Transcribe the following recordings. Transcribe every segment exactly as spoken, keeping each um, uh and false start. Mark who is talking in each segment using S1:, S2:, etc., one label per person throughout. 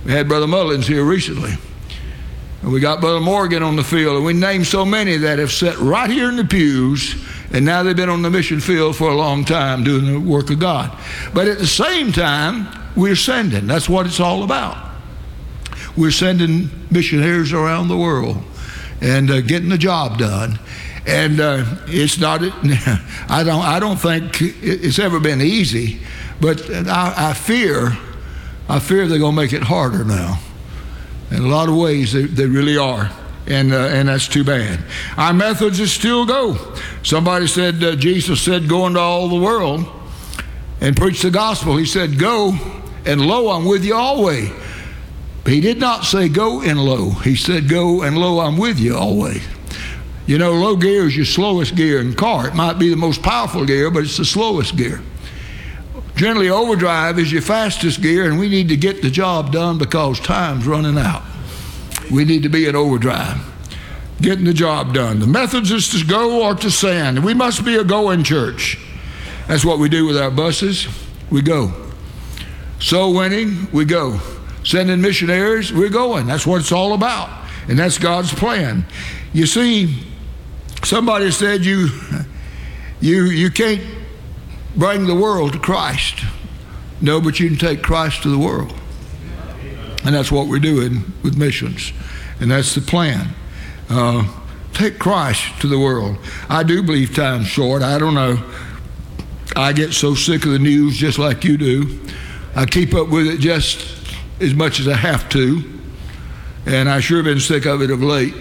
S1: We had Brother Mullins here recently. And we got Brother Morgan on the field. And we named so many that have sat right here in the pews, and now they've been on the mission field for a long time doing the work of God. But at the same time, we're sending. That's what it's all about. We're sending missionaries around the world and uh, getting the job done. And uh, it's not, I don't, I don't think it's ever been easy, but I, I fear, I fear they're going to make it harder now. In a lot of ways, they, they really are. And, uh, and that's too bad. Our methods is still go. Somebody said, uh, Jesus said, go into all the world and preach the gospel. He said, go, and lo, I'm with you always. He did not say go and lo. He said go and lo, I'm with you always. You know, low gear is your slowest gear in the car. It might be the most powerful gear, but it's the slowest gear. Generally, overdrive is your fastest gear, and we need to get the job done because time's running out. We need to be in overdrive, getting the job done. The methods is to go or to send. We must be a going church. That's what we do with our buses. We go. Soul winning, we go. Sending missionaries, we're going. That's what it's all about. And that's God's plan. You see, somebody said you, you, you can't bring the world to Christ. No, but you can take Christ to the world. And that's what we're doing with missions. And that's the plan. Uh, take Christ to the world. I do believe time's short. I don't know. I get so sick of the news just like you do. I keep up with it just as much as I have to, and I sure been sick of it of late.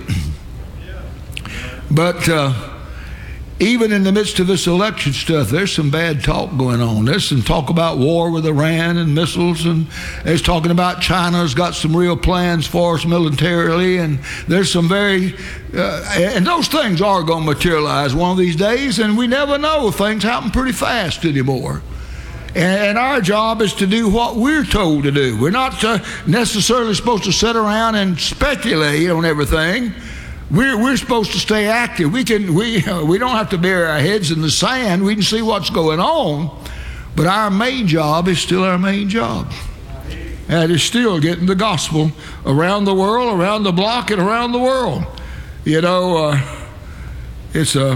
S1: But uh, even in the midst of this election stuff, there's some bad talk going on. There's some talk about war with Iran and missiles, and there's talking about China's got some real plans for us militarily, and there's some very, uh, and those things are going to materialize one of these days, and we never know. Things happen pretty fast anymore. And our job is to do what we're told to do. We're not uh, necessarily supposed to sit around and speculate on everything. We're, we're supposed to stay active. We, can, we, uh, we don't have to bury our heads in the sand. We can see what's going on. But our main job is still our main job. And it's still getting the gospel around the world, around the block, and around the world. You know, uh, it's a...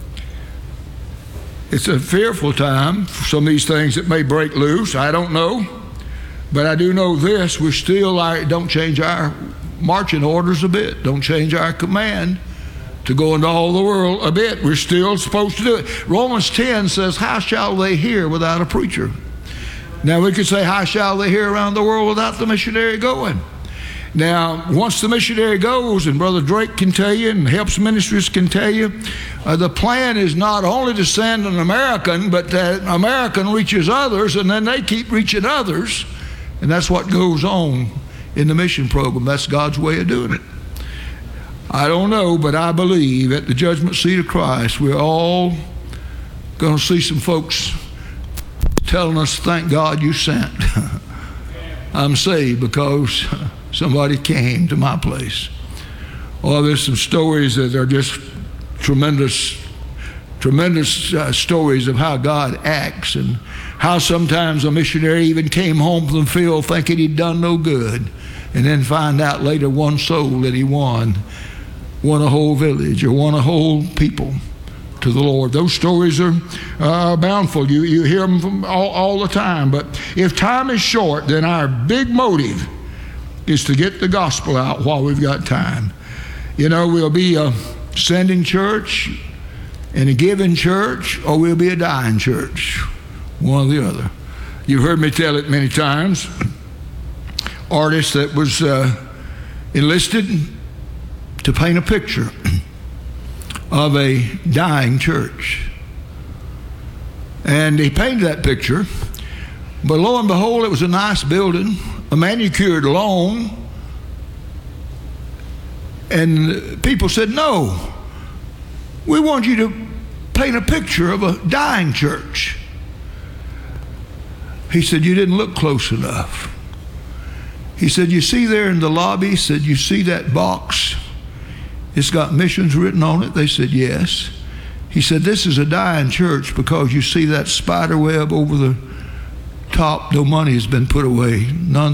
S1: It's a fearful time for some of these things that may break loose. I don't know. But I do know this. We're still, like, don't change our marching orders a bit. Don't change our command to go into all the world a bit. We're still supposed to do it. Romans ten says, how shall they hear without a preacher? Now we could say, how shall they hear around the world without the missionary going? Now, once the missionary goes, and Brother Drake can tell you, and Helps Ministries can tell you, uh, the plan is not only to send an American, but that American reaches others, and then they keep reaching others. And that's what goes on in the mission program. That's God's way of doing it. I don't know, but I believe at the judgment seat of Christ, we're all going to see some folks telling us, thank God you sent. I'm saved because somebody came to my place. Oh, there's some stories that are just tremendous, tremendous uh, stories of how God acts, and how sometimes a missionary even came home from the field thinking he'd done no good, and then find out later one soul that he won, won a whole village or won a whole people to the Lord. Those stories are uh, bountiful. You, you hear them from all, all the time. But if time is short, then our big motive is to get the gospel out while we've got time. You know, we'll be a sending church and a giving church, or we'll be a dying church, one or the other. You've heard me tell it many times. Artist that was uh, enlisted to paint a picture of a dying church. And he painted that picture, but lo and behold, it was a nice building, a manicured lawn, and people said, no, we want you to paint a picture of a dying church. He said, you didn't look close enough. He said, you see there in the lobby, he said, you see that box? It's got missions written on it. They said, yes. He said, this is a dying church because you see that spider web over the top. No money has been put away. None